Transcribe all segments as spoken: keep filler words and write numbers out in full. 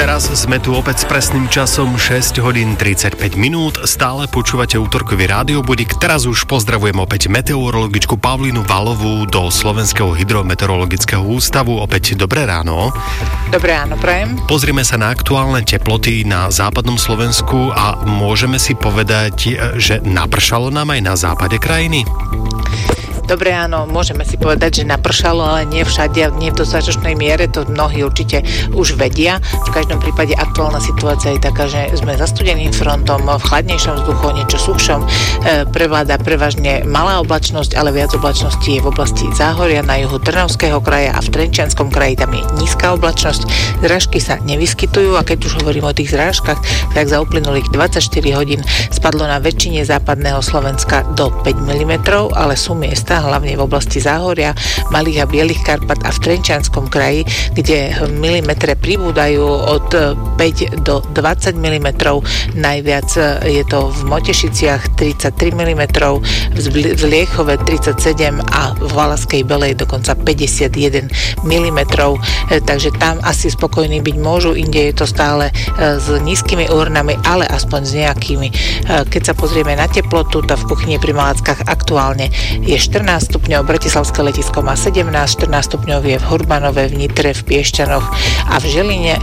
Teraz sme tu opäť s presným časom šesť hodín tridsaťpäť minút. Stále počúvate útorkový rádiobudík. Teraz už pozdravujem opäť meteorologičku Pavlínu Valovú do Slovenského hydrometeorologického ústavu. Opäť dobré ráno. Dobré ráno, prajem. Pozrime sa na aktuálne teploty na západnom Slovensku a môžeme si povedať, že napršalo nám aj na západe krajiny? Dobre, áno, môžeme si povedať, že napršalo, ale nie všade, nie v dostatočnej miere, to mnohí určite už vedia. V každom prípade aktuálna situácia je taká, že sme zastudeným frontom, v chladnejšom vzduchu, niečo suchšom, e, prevláda prevažne malá oblačnosť, ale viac oblačnosti je v oblasti Záhoria, na juhu Trnavského kraja a v Trenčianskom kraji tam je nízka oblačnosť. Zrážky sa nevyskytujú a keď už hovorím o tých zrážkach, tak za uplynulých dvadsaťštyri hodín spadlo na väčšine západného Slovenska do päť milimetrov, ale sú miesta, hlavne v oblasti Záhoria, Malých a Bielých Karpat a v Trenčianskom kraji, kde milimetre pribúdajú od päť do dvadsať milimetrov. Najviac je to v Motešiciach tridsaťtri milimetrov, v Liechove tridsaťsedem a v Valaskej Belej dokonca päťdesiatjeden milimetrov. Takže tam asi spokojní byť môžu, inde je to stále s nízkymi úhrnami, ale aspoň s nejakými. Keď sa pozrieme na teplotu, tá v kuchyni pri Malackách aktuálne je štrnásť stupňov, Bratislavské letisko má sedemnásť, štrnásť stupňov je v Hurbanove, v Nitre, v Piešťanoch a v Žiline.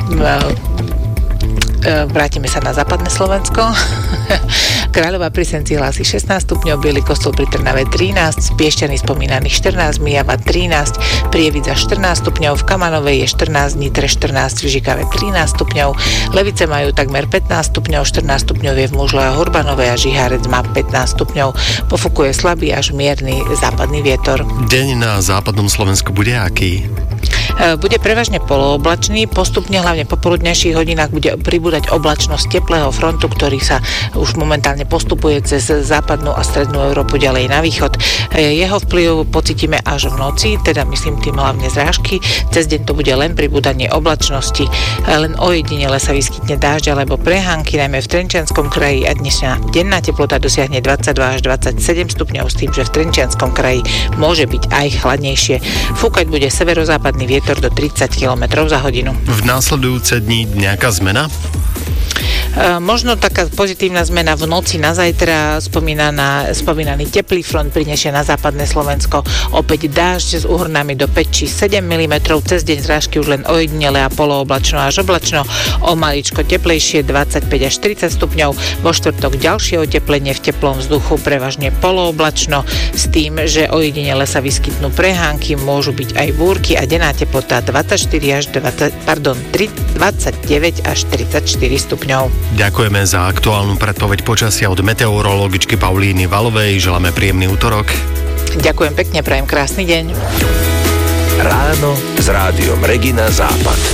Vrátime sa na západné Slovensko. Kráľová pri Senci hlási šestnásť stupňov, Biely Kostol pri Trnave trinásť, Piešťany spomínaných štrnásť, Myjava trinásť, Prievidza štrnásť stupňov, v Kamanovej je štrnásť, Nitre štrnásť, v Žikave trinásť stupňov, Levice majú takmer pätnásť stupňov, štrnásť stupňov je v Mužle a Hurbanovej a Žihárec má pätnásť stupňov. Pofúkuje slabý až mierny západný vietor. Deň na západnom Slovensku bude aký? Bude prevažne polooblačný, postupne hlavne po poludňajších hodinách bude pribúdať oblačnosť teplého frontu, ktorý sa už momentálne postupuje cez západnú a strednú Európu ďalej na východ. Jeho vplyv pocítime až v noci, teda myslím tým hlavne zrážky. Cez deň to bude len pribúdanie oblačnosti, len ojedinele sa vyskytne dážď alebo prehánky, najmä v Trenčianskom kraji a dnešná denná teplota dosiahne dvadsaťdva až dvadsaťsedem stupňov s tým, že v Trenčianskom kraji môže byť aj chladnejšie. Fúkať bude severozápadný vietor do tridsať kilometrov za hodinu. V následujúce dni nejaká zmena? E, možno taká pozitívna zmena v noci na zajtra, spomínaná, spomínaný teplý front prinesie na západné Slovensko opäť dážď s úhrnami do päť či sedem milimetrov, cez deň zrážky už len ojedinele a polooblačno až oblačno, o maličko teplejšie dvadsaťpäť až tridsať stupňov, vo štvrtok ďalšie oteplenie v teplom vzduchu, prevažne polooblačno, s tým, že ojedinele sa vyskytnú prehánky, môžu byť aj búrky a denná teplota dvadsaťštyri až dvadsať, pardon, dvadsaťdeväť až tridsaťštyri stupňov. Ďakujeme za aktuálnu predpoveď počasia od meteorologičky Paulíny Valovej. Želáme príjemný útorok. Ďakujem pekne, prajem krásny deň. Ráno s rádiom Regina Západ.